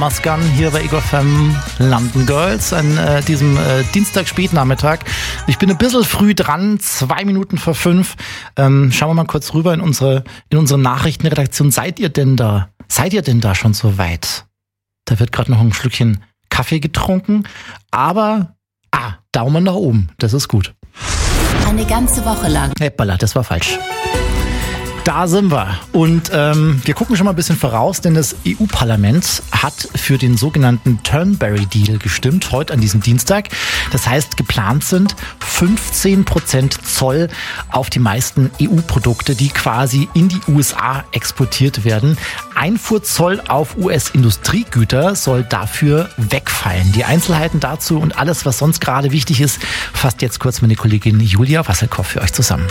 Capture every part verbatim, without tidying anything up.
Maskan hier bei Ego F M London Girls an äh, diesem äh, Dienstag Spätnachmittag. Ich bin ein bisschen früh dran, zwei Minuten vor fünf. Ähm, schauen wir mal kurz rüber in unsere in unsere Nachrichtenredaktion. Seid ihr denn da? Seid ihr denn da schon so weit? Da wird gerade noch ein Schlückchen Kaffee getrunken, aber ah, Daumen nach oben, das ist gut. Eine ganze Woche lang. Heppala, das war falsch. Da sind wir und ähm, wir gucken schon mal ein bisschen voraus, denn das E U-Parlament hat für den sogenannten Turnberry-Deal gestimmt, heute an diesem Dienstag. Das heißt, geplant sind fünfzehn Prozent Zoll auf die meisten E U-Produkte, die quasi in die U S A exportiert werden. Einfuhrzoll auf U S-Industriegüter soll dafür wegfallen. Die Einzelheiten dazu und alles, was sonst gerade wichtig ist, fasst jetzt kurz meine Kollegin Julia Wasserkoff für euch zusammen.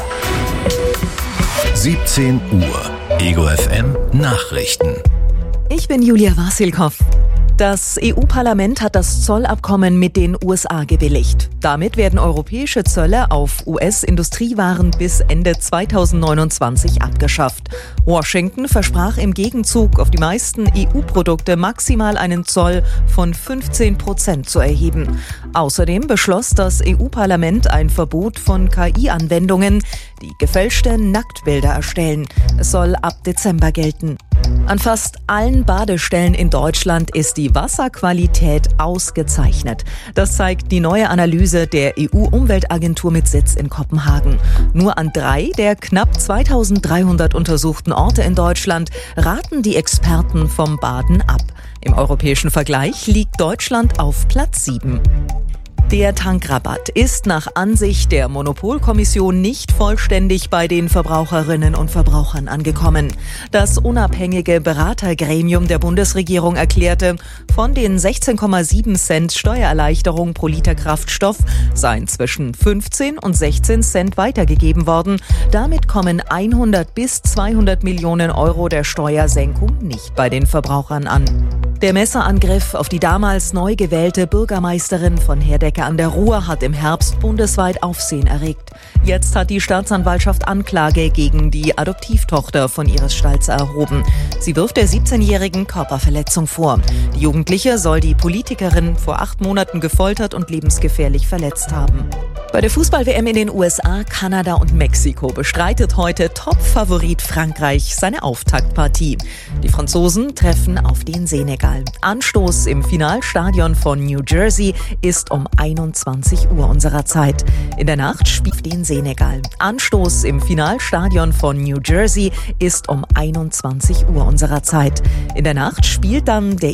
siebzehn Uhr. Ego F M Nachrichten. Ich bin Julia Wassilkow. Das E U-Parlament hat das Zollabkommen mit den U S A gebilligt. Damit werden europäische Zölle auf U S-Industriewaren bis Ende zweitausendneunundzwanzig abgeschafft. Washington versprach im Gegenzug auf die meisten E U-Produkte maximal einen Zoll von fünfzehn Prozent zu erheben. Außerdem beschloss das E U-Parlament ein Verbot von K I-Anwendungen, die gefälschte Nacktbilder erstellen. Es soll ab Dezember gelten. An fast allen Badestellen in Deutschland ist die Wasserqualität ausgezeichnet. Das zeigt die neue Analyse der E U-Umweltagentur mit Sitz in Kopenhagen. Nur an drei der knapp zweitausenddreihundert untersuchten Orte in Deutschland raten die Experten vom Baden ab. Im europäischen Vergleich liegt Deutschland auf Platz sieben. Der Tankrabatt ist nach Ansicht der Monopolkommission nicht vollständig bei den Verbraucherinnen und Verbrauchern angekommen. Das unabhängige Beratergremium der Bundesregierung erklärte, von den sechzehn Komma sieben Cent Steuererleichterung pro Liter Kraftstoff seien zwischen fünfzehn und sechzehn Cent weitergegeben worden. Damit kommen hundert bis zweihundert Millionen Euro der Steuersenkung nicht bei den Verbrauchern an. Der Messerangriff auf die damals neu gewählte Bürgermeisterin von Herdecke an der Ruhr hat im Herbst bundesweit Aufsehen erregt. Jetzt hat die Staatsanwaltschaft Anklage gegen die Adoptivtochter von Iris Stalzer erhoben. Sie wirft der siebzehnjährigen Körperverletzung vor. Die Jugendliche soll die Politikerin vor acht Monaten gefoltert und lebensgefährlich verletzt haben. Bei der Fußball-W M in den U S A, Kanada und Mexiko bestreitet heute Top-Favorit Frankreich seine Auftaktpartie. Die Franzosen treffen auf den Senegal. Anstoß im Finalstadion von New Jersey ist um einundzwanzig Uhr unserer Zeit. In der Nacht spielt den Senegal. Anstoß im Finalstadion von New Jersey ist um einundzwanzig Uhr unserer Zeit. In der Nacht spielt dann der